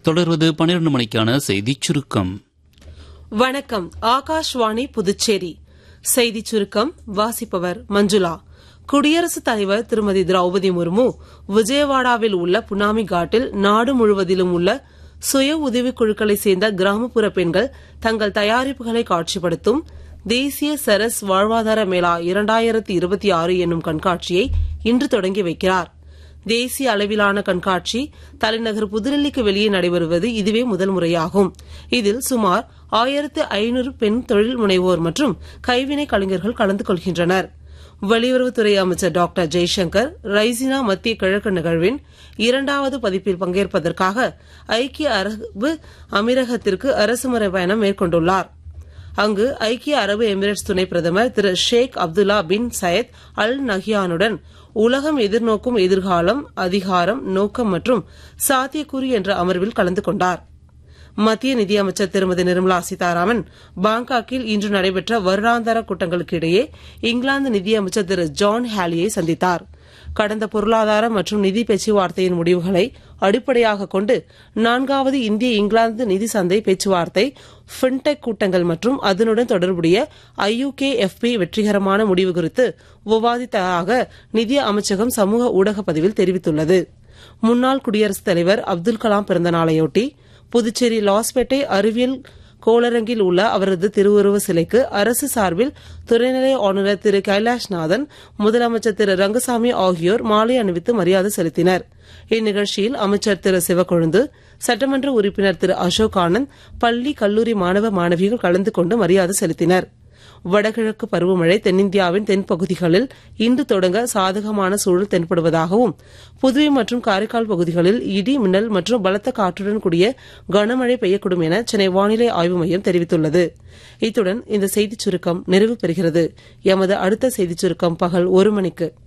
தொடர்வது 12 மணிக்கான செய்திச் சுருக்கம். வணக்கம். ஆகாஷ்வாணி புதுச்சேரி செய்திச் சுருக்கம் வாசிப்பவர் மஞ்சுளா. குடியரசுத் தலைவர் திருமதி திரௌபதி முர்மு விஜயவாடாவில் உள்ள புனாமி காட்டில் நாடு முழுவதிலும் உள்ள சுய உதவிக் குழுக்களை சேர்ந்த கிராமப்புற பெண்கள் தங்கள் தயாரிப்புகளை காட்சிப்படுத்தும் தேசிய சரஸ் வாழ்வாதார மேளா 2026 என்னும் கண்காட்சியை இன்று தொடங்கி வைக்கிறார். தேசிய அளவிலான கண்காட்சி தலைநகர் புதுடெல்லிக்கு வெளியே நடைபெறுவது இதுவே முதல் முறையாகும். இதில் சுமார் 1500 பெண் தொழில் முனைவோர் மற்றும் கைவினை கலைஞர்கள் கலந்து கொள்கின்றனர். வெளியுறவுத்துறை அமைச்சர் டாக்டர் ஜெய்சங்கர் ரைசினா மத்திய கிழக்கு நிகழ்வின் 2வது பதிப்பில் பங்கேற்பதற்காக ஐக்கிய அரபு அமீரகத்திற்கு அரசுமுறை பயணம் மேற்கொண்டுள்ளார். அங்கு ஐக்கிய அரபு எமிரேட்ஸ் துணை பிரதமர் திரு ஷேக் அப்துல்லா பின் சயத் அல் நஹ்யானுடன் உலகம் எதிர்நோக்கும் எதிர்காலம், அதிகாரம், நோக்கம் மற்றும் சாத்தியக்கூறு என்ற அமர்வில் கலந்து கொண்டார். மத்திய நிதியமைச்சர் திருமதி நிர்மலா சீதாராமன் பாங்காக்கில் இன்று நடைபெற்ற வருடாந்திர கூட்டங்களுக்கு இடையே இங்கிலாந்து நிதியமைச்சர் திரு ஜான் ஹாலியை சந்தித்தார். கடந்த பொருளாதார மற்றும் நிதி பேச்சுவார்த்தையின் முடிவுகளை அடிப்படையாக கொண்டு 4வது இந்திய இங்கிலாந்து நிதி சந்தை பேச்சுவார்த்தை, ஃபின்டெக் கூட்டங்கள் மற்றும் அதனுடன் தொடர்புடைய IUKFP வெற்றிகரமான முடிவு குறித்து விவாதித்ததாக நிதி அமைச்சகம் சமூக ஊடக பதிவில் தெரிவித்துள்ளது. முன்னாள் குடியரசுத் தலைவர் அப்துல் கலாம் பிறந்த நாளையொட்டி புதுச்சேரி லாஸ்பேட்டை அறிவியல் கோளரங்கில் உள்ள அவரது திருவுருவ சிலைக்கு அரசு சார்பில் துணைநிலை ஆளுநர் திரு கைலாஷ்நாதன், முதலமைச்சர் திரு ரங்கசாமி ஆகியோர் மாலை அணிவித்து மரியாதை செலுத்தினர். இந்நிகழ்ச்சியில் அமைச்சர் திரு சிவக்கொழுந்து, சட்டமன்ற உறுப்பினர் திரு அசோக் ஆனந்த், பள்ளி கல்லூரி மாணவ மாணவிகள் கலந்து கொண்டு மரியாதை செலுத்தினர். வடகிழக்கு பருவமழை தென்னிந்தியாவின் தென்பகுதிகளில் இன்று தொடங்க சாதகமான சூழல் தென்படுவதாகவும், புதுவை மற்றும் காரைக்கால் பகுதிகளில் இடி, மின்னல் மற்றும் பலத்த காற்றுடன் கூடிய கனமழை பெய்யக்கூடும் என சென்னை வானிலை ஆய்வு மையம் தெரிவித்துள்ளது. இத்துடன் இந்த செய்திச் சுருக்கம் நிறைவு பெறுகிறது. எமது அடுத்த செய்திச் சுருக்கம் பகல் 1 மணிக்கு.